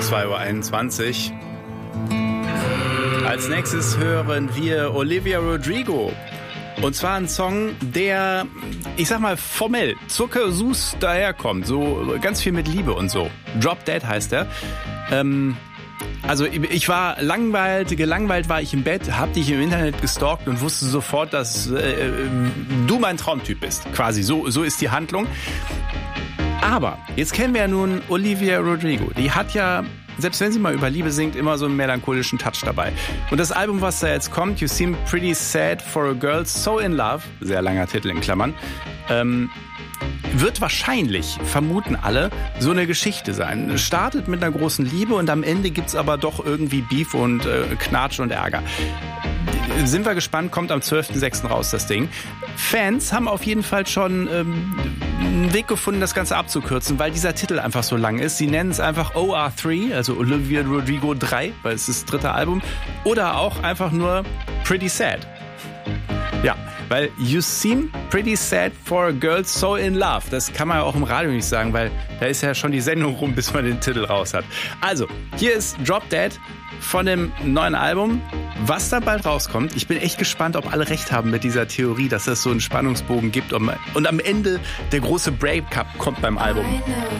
2:21 Uhr. Als nächstes hören wir Olivia Rodrigo. Und zwar ein Song, der, ich sag mal, formell zuckersüß daherkommt. So ganz viel mit Liebe und so. Drop Dead heißt er. Also ich war gelangweilt war ich im Bett, hab dich im Internet gestalkt und wusste sofort, dass du mein Traumtyp bist. Quasi, so ist die Handlung. Aber jetzt kennen wir ja nun Olivia Rodrigo. Die hat ja, selbst wenn sie mal über Liebe singt, immer so einen melancholischen Touch dabei. Und das Album, was da jetzt kommt, You Seem Pretty Sad for a Girl So in Love, sehr langer Titel in Klammern, wird wahrscheinlich, vermuten alle, so eine Geschichte sein. Es startet mit einer großen Liebe und am Ende gibt's aber doch irgendwie Beef und Knatsch und Ärger. Sind wir gespannt, kommt am 12.06. raus, das Ding. Fans haben auf jeden Fall schon einen Weg gefunden, das Ganze abzukürzen, weil dieser Titel einfach so lang ist. Sie nennen es einfach OR3, also Olivia Rodrigo 3, weil es ist das dritte Album. Oder auch einfach nur Pretty Sad. Ja, weil You Seem Pretty Sad for a Girl So in Love. Das kann man ja auch im Radio nicht sagen, weil da ist ja schon die Sendung rum, bis man den Titel raus hat. Also, hier ist Drop Dead von dem neuen Album, was da bald rauskommt. Ich bin echt gespannt, ob alle recht haben mit dieser Theorie, dass es so einen Spannungsbogen gibt und am Ende der große Breakup kommt beim Album.